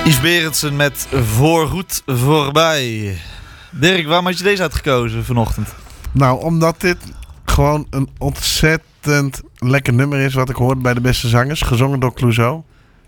Yves Berendsen met Voorgoed Voorbij. Dirk, waarom had je deze uitgekozen vanochtend? Nou, omdat dit gewoon een ontzettend lekker nummer is wat ik hoorde bij de beste zangers. Gezongen door Clouseau.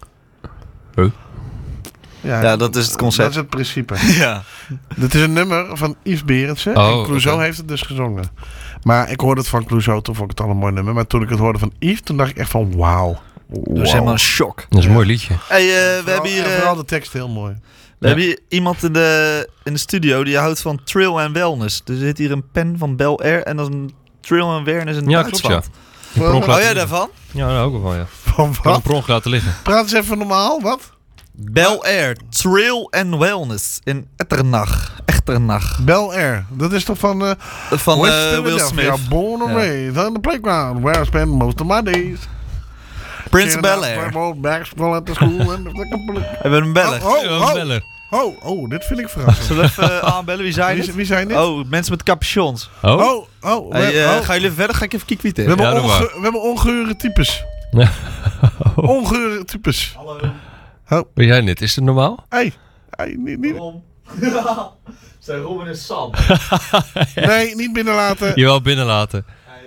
Ja, dat is het concept. Dat is het principe. Ja. Dit is een nummer van Yves Berendsen. En Clouseau heeft het dus gezongen. Maar ik hoorde het van Clouseau, toen vond ik het al een mooi nummer. Maar toen ik het hoorde van Yves, toen dacht ik echt van wauw. Dat is helemaal een shock. Dat is een mooi liedje. Hey, we hebben hier... vooral de tekst heel mooi. We hebben hier iemand in de studio die houdt van trail en wellness. Dus er zit hier een pen van Bel Air en dat is een trail en wellness in Duitsland. Klopt, ja. Oh ja, daarvan? Ja, daar ook wel, ja. Van Ik kan wat? een pronk laten liggen. Praat eens even normaal, wat? Bel Air, trail and wellness in Echternach. Bel Air, dat is toch van... Van West Will Philadelphia, Smith. born and raised on the playground where I spend most of my days. Prince Bel Air. At the school and Hebben we een beller? Oh, dit vind ik verrassend. Zullen we even aanbellen? Wie zijn het? Wie zijn dit? Oh, mensen met capuchons. Oh? Hey, Ga jullie even verder? Ga ik even kijken wie het We is. hebben ongeheure types. Ongeheure types. Hallo. Ben jij dit? Is het normaal? Hey, niet. Rom. Zijn Robin en Sam. Nee, niet binnenlaten. Jawel, binnenlaten.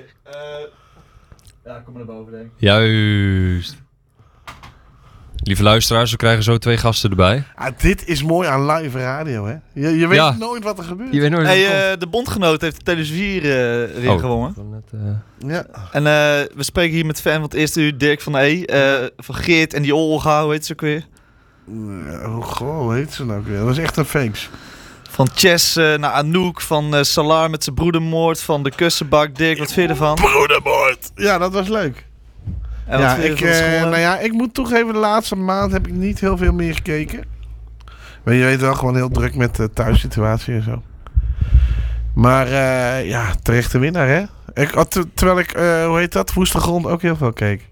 Ja, kom maar naar boven, denk ik. Juist. Lieve luisteraars, we krijgen zo 2 gasten erbij. Dit is mooi aan live radio, hè? Je weet nooit wat er gebeurt. Je weet nooit wat er komt. De bondgenoot heeft de televisie weer gewonnen. Ja. En we spreken hier met fan van het eerste uur, Dirk van de van Geert en die Olga, hoe heet ze ook weer? Hoe heet ze nou ook weer? Dat was echt een fakes. Van Chess naar Anouk, van Salar met zijn broedermoord, van de kussenbak. Dirk, wat vind je ervan? Broedermoord! Ja, dat was leuk. En wat vind je van het ik moet toegeven, de laatste maand heb ik niet heel veel meer gekeken. Maar je weet wel, gewoon heel druk met de thuissituatie en zo. Maar terechte winnaar, hè? Terwijl ik, hoe heet dat, Woestergrond ook heel veel keek.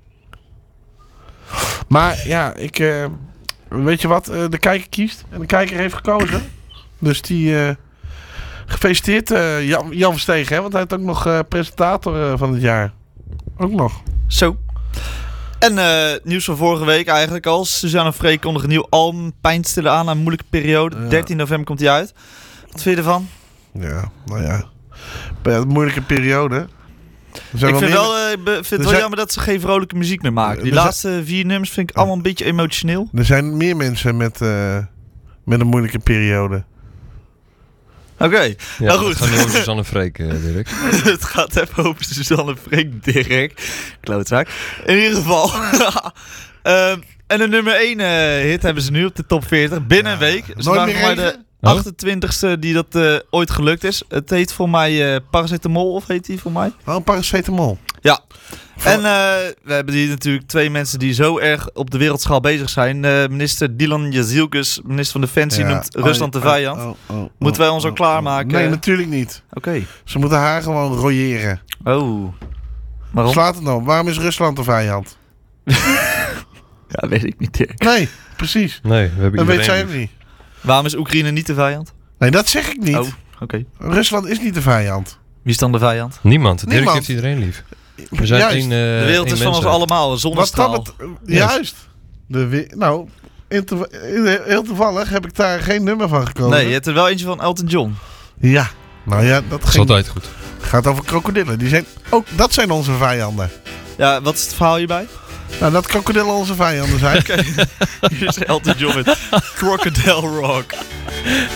Maar ja, weet je wat, de kijker kiest. En de kijker heeft gekozen. Dus die, gefeliciteerd Jan Verstegen, hè? Want hij is ook nog presentator van het jaar. Ook nog. Zo. En nieuws van vorige week eigenlijk al. Suzanne Freek kondigt een nieuw album, Pijnstiller aan een moeilijke periode. Ja. 13 november komt hij uit. Wat vind je ervan? Ja, nou ja. Bij een moeilijke periode. Ik vind het wel jammer dat ze geen vrolijke muziek meer maken. Die laatste 4 nummers vind ik allemaal een beetje emotioneel. Er zijn meer mensen met een moeilijke periode. Oké, ja, nou goed. Het gaat nu over Suzanne Freek, Dirk. Het gaat even over Suzanne Freek, Dirk. Klootzaak. In ieder geval. En de nummer 1 hit hebben ze nu op de top 40. Binnen een week. Ze waren voor mij de 28ste die dat ooit gelukt is. Het heet voor mij Paracetamol, of heet die voor mij? Oh, Paracetamol. Ja. En we hebben hier natuurlijk 2 mensen die zo erg op de wereldschaal bezig zijn. Minister Dylan Jasilkus, minister van Defensie, noemt Rusland de vijand. Moeten wij ons al klaarmaken? Nee, natuurlijk niet. Oké. Ze moeten haar gewoon royeren. Oh. Waarom? Slaat het nou. Waarom is Rusland de vijand? Ja, weet ik niet, Dirk. Nee, precies. Nee, we hebben dat weet zij ook niet. Waarom is Oekraïne niet de vijand? Nee, dat zeg ik niet. Oh, oké. Rusland is niet de vijand. Wie is dan de vijand? Niemand. Dirk heeft iedereen lief. We zijn de wereld is van ons allemaal, een zonnestraal. Juist. Heel toevallig heb ik daar geen nummer van gekozen. Nee, je hebt er wel eentje van Elton John. Ja. Nou ja, dat is altijd goed. Gaat over krokodillen. Dat zijn onze vijanden. Ja, wat is het verhaal hierbij? Nou, dat krokodillen onze vijanden zijn. Hier is Elton John met Crocodile Rock.